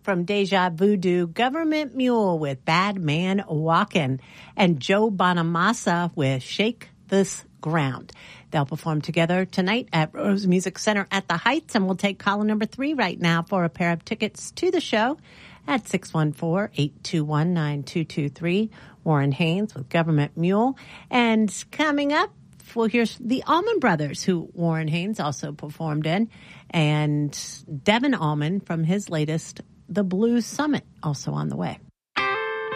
from Deja Voodoo, Government Mule with Bad Man Walkin', and Joe Bonamassa with Shake This Ground. They'll perform together tonight at Rose Music Center at the Heights, and we'll take caller number 3 right now for a pair of tickets to the show at 614-821-9223. Warren Haynes with Government Mule. And coming up, we'll hear the Allman Brothers, who Warren Haynes also performed in, and Devin Allman from his latest The Blues Summit, also on the way.